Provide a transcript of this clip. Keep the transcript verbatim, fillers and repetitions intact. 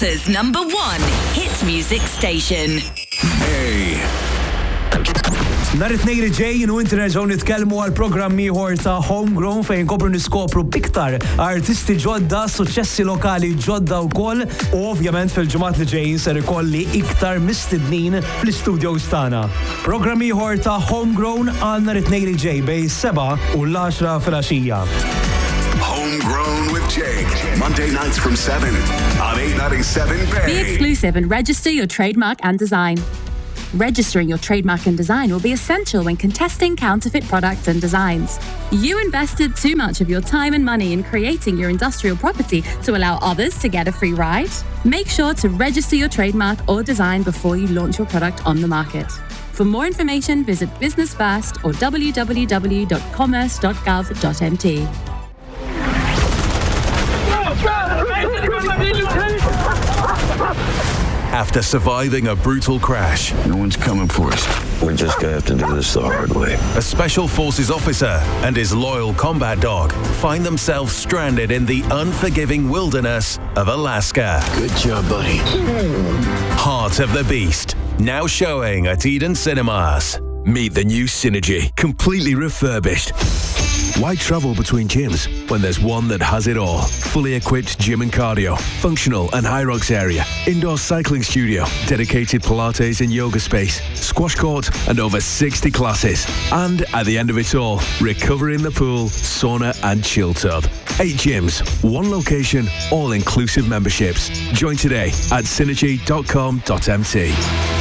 Malta's number one hit music station. Hey. Nar it-tnejn li ġejjin u inti nerġgħu nitkellmu għal programm ieħor ta' Homegrown fejn kopru niskopru biktar artisti ġodda, suċċessi lokali ġodda wkoll u ovvjament fil-ġimgħat li ġejjin ser ikolli iktar mistednin fl-istudios tagħna. Programm ieħor ta' Homegrown għal nar it-tnejn li ġej bejn seba' u l-għaxra filgħaxija. Homegrown with Jake. Monday nights from seven on eight ninety-seven Bay. Be exclusive and register your trademark and design. Registering your trademark and design will be essential when contesting counterfeit products and designs. You invested too much of your time and money in creating your industrial property to allow others to get a free ride? Make sure to register your trademark or design before you launch your product on the market. For more information, visit Business First or w w w dot commerce dot gov dot m t. After surviving a brutal crash, no one's coming for us. We're just gonna have to do this the hard way. A special forces officer and his loyal combat dog find themselves stranded in the unforgiving wilderness of Alaska. Good job, buddy. Heart of the Beast, now showing at Eden Cinemas. Meet the new Synergy, completely refurbished. Why travel between gyms when there's one that has it all? Fully equipped gym and cardio, functional and high rocks area, indoor cycling studio, dedicated Pilates and yoga space, squash court and over sixty classes. And at the end of it all, recovery in the pool, sauna and chill tub. Eight gyms, one location, all inclusive memberships. Join today at synergy dot com dot m t.